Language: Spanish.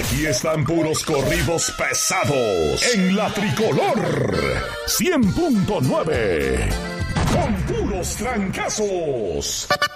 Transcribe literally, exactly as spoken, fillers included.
Aquí están puros corridos pesados en la Tricolor cien punto nueve con puros trancazos.